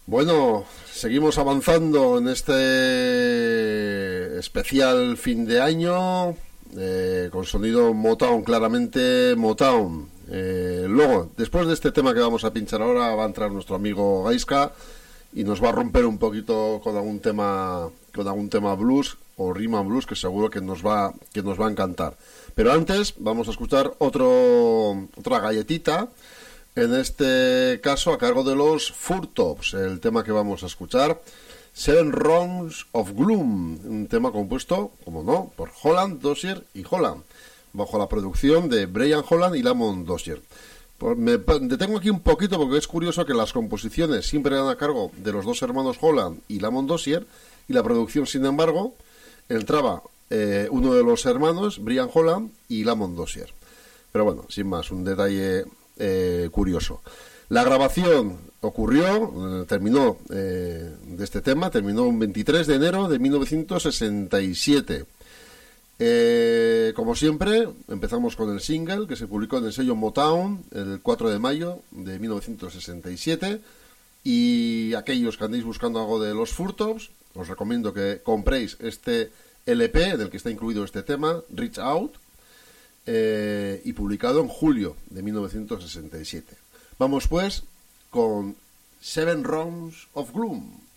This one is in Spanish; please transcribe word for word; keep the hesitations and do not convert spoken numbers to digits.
Bueno, seguimos avanzando en este especial fin de año, eh, con sonido Motown, claramente Motown. Eh, luego, después de este tema que vamos a pinchar ahora, va a entrar nuestro amigo Gaiska y nos va a romper un poquito con algún tema, con algún tema blues o rhythm and blues que seguro que nos va, que nos va a encantar. Pero antes vamos a escuchar otro, otra galletita. En este caso, a cargo de los Four Tops, el tema que vamos a escuchar, Seven Rounds of Gloom, un tema compuesto, como no, por Holland, Dozier y Holland, bajo la producción de Brian Holland y Lamont Dozier. Pues me detengo aquí un poquito porque es curioso que las composiciones siempre eran a cargo de los dos hermanos Holland y Lamont Dozier, y la producción, sin embargo, entraba eh, uno de los hermanos, Brian Holland y Lamont Dozier. Pero bueno, sin más, un detalle Eh, curioso. La grabación ocurrió, eh, terminó eh, de este tema, terminó un veintitrés de enero de mil novecientos sesenta y siete. Eh, como siempre, empezamos con el single que se publicó en el sello Motown el cuatro de mayo de mil novecientos sesenta y siete. Y aquellos que andéis buscando algo de los Four Tops, os recomiendo que compréis este L P del que está incluido este tema, Reach Out. Eh, y publicado en julio de mil novecientos sesenta y siete. Vamos pues con Seven Rounds of Gloom.